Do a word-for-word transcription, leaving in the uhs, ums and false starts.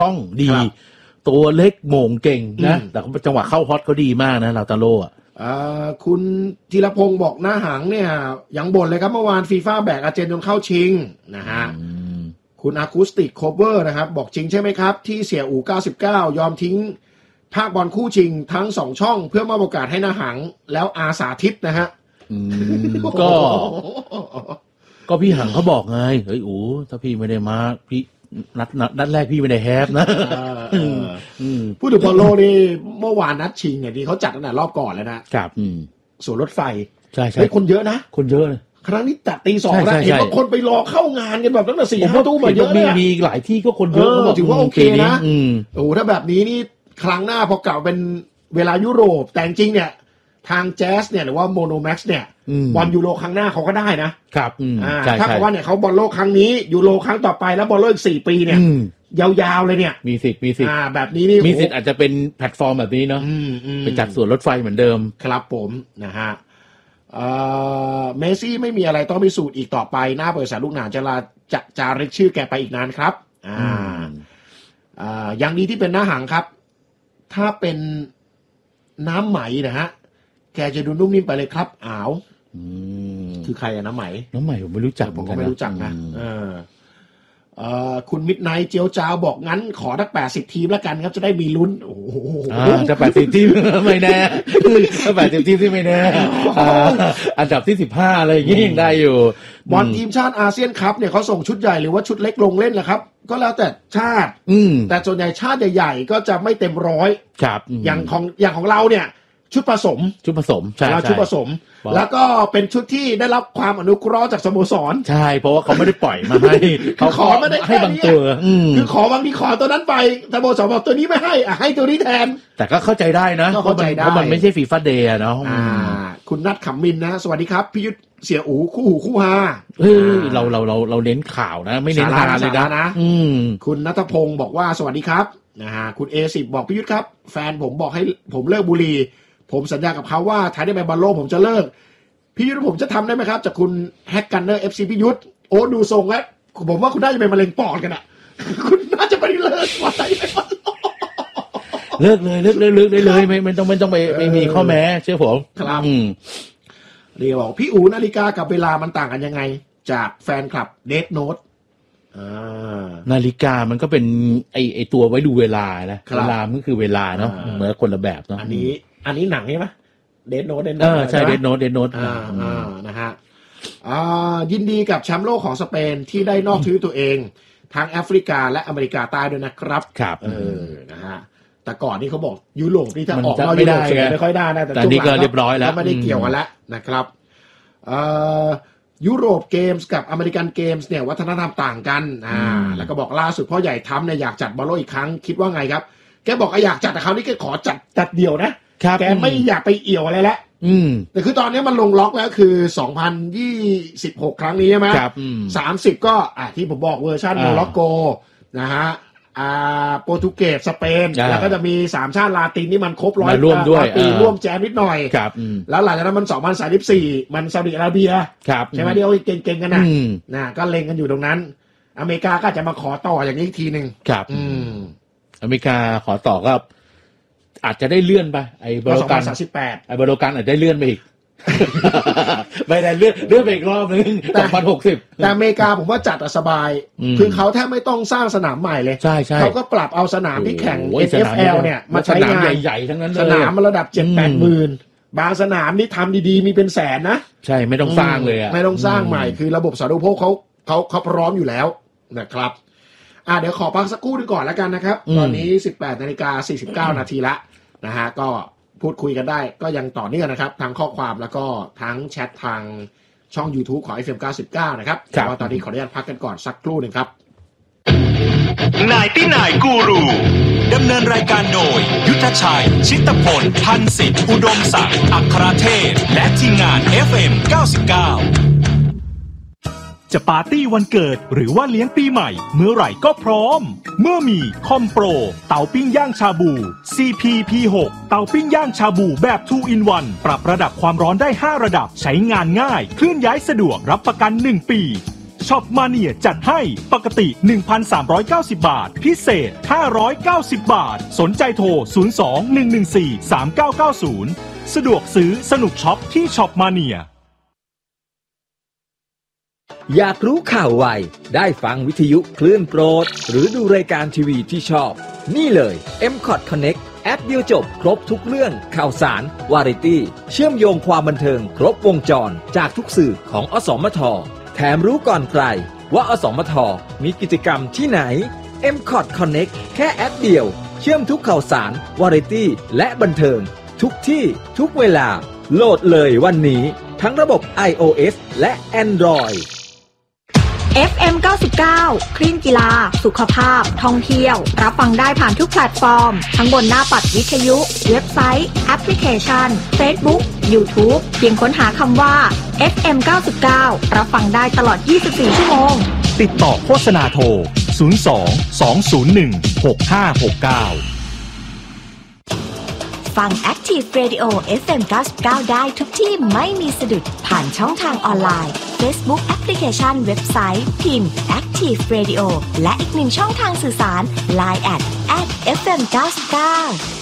ช่องดีตัวเล็กโหม่งเก่งนะแต่จังหวะเข้าฮอตเขาดีมากนะลาวตาโร่อ่ะคุณธีรพงศ์บอกหน้าหางเนี่ยยังบ่นเลยครับเมื่อวานฟีฟ่าแบกอาร์เจนจนเข้าชิงนะฮะคุณอะคูสติกโคเวอร์นะครับบอกจริงใช่ไหมครับที่เสี่ยอู่เก้าสิบเก้ายอมทิ้งภาคบอลคู่ชิงทั้งสองช่องเพื่อมอบโอกาสให้หน้าหางแล้วอาสาทิตนะฮะก็ก็พี่หังเขาบอกไงเฮ้ยอู๋ถ้าพี่ไม่ได้มาพี่นัดนัดแรกพี่ไม่ได้แฮปนะพูดถึงบอลโลนี่เมื่อวานนัดชิงเนี่ยที่เขาจัดตั้งแต่รอบก่อนแล้วนะครับสวนรถไฟใช่ใช่คนเยอะนะคนเยอะเลยครั้งนี้จัดตีสองแล้วเห็นว่าคนไปรอเข้างานกันแบบตั้งแต่สี่ห้าตู้มาเยอะเลยมีหลายที่ก็คนเยอะก็ถือว่าโอเคนะโอ้ถ้าแบบนี้นี่ครั้งหน้าพอเก่าเป็นเวลายุโรปแต่จริงเนี่ยทางแจ๊สเนี่ยหรือว่าโมโนแม็กซ์เนี่ยบอลยูโรครั้งหน้าเขาก็ได้นะครับถ้าเพราะว่าเนี่ยเขาบอลโลกครั้งนี้ยูโรครั้งต่อไปแล้วบอลโลกอีกสี่ปีเนี่ยยาวๆเลยเนี่ยมีสิทธิ์มีสิทธิ์แบบนี้นี่มีสิทธิ์อาจจะเป็นแพลตฟอร์มแบบนี้เนาะไปจัดสวนรถไฟเหมือนเดิมครับผมนะฮะเมสซี่ไม่มีอะไรต้องพิสูจน์อีกต่อไปหน้าบริษัทลูกหนานจะลาจะจารึกชื่อแกไปอีกนานครับอ่าอ่าอย่างดีที่เป็นหน้าหางครับถ้าเป็นน้ำไหมนะฮะแกจะดูนุ่มนิ่มไปเลยครับอ้าวคือใครอะน้ำไหมน้ำไหมผมไม่รู้จักผมก็ไม่รู้จักนะเออเอ่อคุณมิดไนท์เจียวจ้าวบอกงั้นขอทั้งแปดสิบทีมแล้วกันครับจะได้มีลุ้นโอ้โหจะแปดสิบทีมไม่แน่ถ้าแปดสิบทีมที่ไม่แน่อันดับที่สิบห้าอะไรอย่างงี้ยังได้อยู่บอลทีมชาติอาเซียนคัพเนี่ยเขาส่งชุดใหญ่หรือว่าชุดเล็กลงเล่นแหละครับก็แล้วแต่ชาติแต่ส่วนใหญ่ชาติใหญ่ๆก็จะไม่เต็มร้อยอย่างของอย่างของเราเนี่ยชุดผสมชุดผสมใช่ชุดผสมแล้วก็เป็นชุดที่ได้รับความอนุเคราะห์จากสโมสรใช่เพราะว่าเขาไม่ได้ปล่อยมาให้เขาขอไม่ได้ให้บางตัวคือขอบางทีขอตัวนั้นไปสโมสรบอกตัวนี้ไม่ให้อ่ะให้ตัวนี้แทนแต่ก็เข้าใจได้นะเพราะมันไม่ใช่ฟีฟ่าเดย์เนาะคุณนัทขำมินนะสวัสดีครับพี่ยุทธเสี่ยอูคู่หูคู่ฮาเฮ้ยเราเราเราเราเน้นข่าวนะไม่เน้นฮาเลยนะคุณณัฐพงศ์บอกว่าสวัสดีครับนะฮะคุณ เอ สิบ บอกพี่ยุทธครับแฟนผมบอกให้ผมเลิกบุหรี่ผมสัญญากับเขาว่าถ้าได้ไปบอลโลกผมจะเลิกพี่ยุทธผมจะทำได้ไหมครับจากคุณแฮกกันเนอร์ เอฟ ซี พี่ยุทธโอ้ดูทรงแล้วผมว่าคุณน่าจะเป็นมะเร็งปอดกันอ่ะคุณน่าจะไปเลิกไว้เลิกเลยเลิกเลยเลิกได้เลยไม่ไม่ต้องไม่ต้องไปไม่มีข้อแม้เชื่อผมครับเรียกบอกพี่อูนาฬิกากับเวลามันต่างกันยังไงจากแฟนคลับเดทโน้ตนาฬิกามันก็เป็นไอไอตัวไว้ดูเวลานะเวลามันคือเวลาเนาะเหมือนคนละแบบเนาะอันนี้อันนี้หนังใช่ไหมเดทโน้ตเดทโน้ตใช่เดทโน้ตเดทโน้ตอ่าอ่านะฮะอ่ายินดีกับแชมป์โลกของสเปนที่ได้นอกชื่อตัวเองทั้งแอฟริกาและอเมริกาใต้ด้วยนะครับครับเออนะฮะแต่ก่อนนี่เขาบอกยุโรปนี่ถ้าออกนอกยุโรปไม่ค่อยได้นะแต่นี่ก็เรียบร้อยแล้วไม่ได้เกี่ยวกันแล้วนะครับเอ่อยุโรปเกมส์กับอเมริกันเกมส์เนี่ยวัฒนธรรมต่างกันอ่าแล้วก็บอกล่าสุดพ่อใหญ่ทำเนี่ยอยากจัดบอลโลกอีกครั้งคิดว่าไงครับแกบอกอยากจัดแต่คราวนี้แกขอจัดจัดเดี่ยวนะแกไม่อยากไปเอี่ยวอะไรแล้วแต่คือตอนนี้มันลงล็อกแล้วคือสองพันยี่สิบหกครั้งนี้ใช่ไหมสามสิบก็อ่ะที่ผมบอกเวอร์ชันโมร็อกโกนะฮะอ่าโปรตุเกสสเปนแล้วก็จะมีสามชาติลาตินที่มันครบร้อยร่วมด้วยปีร่วมแจมนิดหน่อยแล้วหลังจากนั้นมันสองพันสามสิบสี่มันซาอุดิอาระเบียใช่ไหมเดี๋ยวเก่งๆกันนะนะก็เล็งกันอยู่ตรงนั้นอเมริกาก็จะมาขอต่ออย่างนี้อีกทีหนึ่งครับอเมริกาขอต่อก็อาจจะได้เลื่อนไปไอ้บอลกันสามสิบแปดไอ้บอลกันอาจจะได้เลื่อนไปอีกไม่ได้เลื่อนเลื่อนไปอีกรอบนึงสองพันหกสิบแต่อเมริกาผมว่าจัดสบายคือเขาแทบไม่ต้องสร้างสนามใหม่เลยใช่ใช่เขาก็ปรับเอาสนามที่แข่ง เอ็น เอฟ แอล เนี่ยมาใช้งานใหญ่ๆทั้งนั้นเลยสนามมันระดับ เจ็ดแปด หมื่นบางสนามนี่ทำดีๆมีเป็นแสนนะใช่ไม่ต้องสร้างเลยอ่ะไม่ต้องสร้างใหม่คือระบบสาธารณูปโภคเขาเขาเขาพร้อมอยู่แล้วนะครับอ่ะเดี๋ยวขอพักสักครู่นึงก่อนแล้วกันนะครับตอนนี้ สิบแปดนาฬิกาสี่สิบเก้านาทีละนะฮะก็พูดคุยกันได้ก็ยังต่อเนื่องนะครับทั้งข้อความแล้วก็ทั้งแชททางช่อง YouTube ของ เอฟ เอ็ม เก้าสิบเก้านะครับแต่ว่าตอนนี้ขออนุญาตพักกันก่อนสักครู่หนึ่งครับนายที่นายกูรูดำเนินรายการโดยยุทธชัยชิตพลพันสิทธิ์อุดมศักดิ์อัครเทพและทีมงาน เอฟ เอ็ม เก้าสิบเก้าจะปาร์ตี้วันเกิดหรือว่าเลี้ยงปีใหม่เมื่อไหร่ก็พร้อมเมื่อมีคอมโปรเตาปิ้งย่างชาบู ซี พี พี หก เตาปิ้งย่างชาบูแบบ ทู อิน วัน ปรับระดับความร้อนได้ห้าระดับใช้งานง่ายเคลื่อนย้ายสะดวกรับประกันหนึ่งปีชช็อปมาเนียจัดให้ปกติ หนึ่งพันสามร้อยเก้าสิบ บาทพิเศษห้าร้อยเก้าสิบบาทสนใจโทรศูนย์ สอง หนึ่ง หนึ่ง สี่ สาม เก้า เก้า ศูนย์สะดวกซื้อสนุกช็อปที่ช็อปมาเนียอยากรู้ข่าวไวได้ฟังวิทยุคลื่นโปรดหรือดูรายการทีวีที่ชอบนี่เลย เอ็ม คอท Connect แอปเดียวจบครบทุกเรื่องข่าวสารวาไรตี้เชื่อมโยงความบันเทิงครบวงจรจากทุกสื่อของอสมทแถมรู้ก่อนใครว่าอสมทมีกิจกรรมที่ไหน เอ็ม คอท Connect แค่แอปเดียวเชื่อมทุกข่าวสารวาไรตี้และบันเทิงทุกที่ทุกเวลาโหลดเลยวันนี้ทั้งระบบ iOS และ Android เอฟ เอ็ม เก้าสิบเก้า คลื่นกีฬาสุขภาพท่องเที่ยวรับฟังได้ผ่านทุกแพลตฟอร์มทั้งบนหน้าปัดวิทยุเว็บไซต์แอปพลิเคชัน Facebook YouTube เพียงค้นหาคำว่า เอฟ เอ็ม เก้าสิบเก้า รับฟังได้ตลอดยี่สิบสี่ชั่วโมงติดต่อโฆษณาโทรศูนย์ สอง สอง ศูนย์ หนึ่ง หก ห้า หก เก้าฟัง Active Radio เอฟ เอ็ม เก้าสิบเก้า ได้ทุกที่ไม่มีสะดุดผ่านช่องทางออนไลน์ Facebook แอปพลิเคชันเว็บไซต์พิมพ์ Active Radio และอีกหนึ่งช่องทางสื่อสาร ไลน์ แอท แอท เอฟ เอ็ม เก้าสิบเก้า